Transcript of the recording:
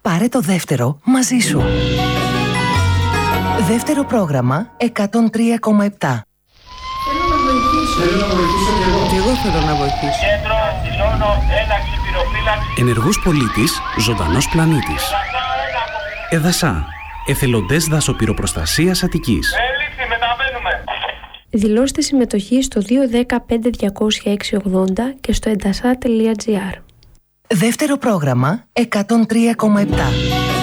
Πάρε το δεύτερο μαζί σου. Δεύτερο πρόγραμμα 103,7. Θέλω να βοηθήσω κι εγώ θέλω να βοηθήσω. Κέντρο, δηλώνω, ένταξη, πυροφύλαξη. Ενεργός πολίτης, ζωντανός πλανήτης. ΕΔΑΣΑ, εθελοντές δασοπυροπροστασίας Αττικής. Έληξη, μεταβαίνουμε. Δηλώστε συμμετοχή στο 215-206-80 και στο edasa.gr. Δεύτερο πρόγραμμα 103,7.